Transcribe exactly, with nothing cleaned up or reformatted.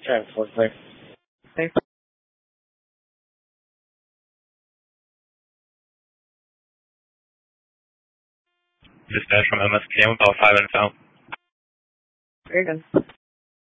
Transport clear. Thanks. Dispatch from M S K M, about five minutes out. Very good.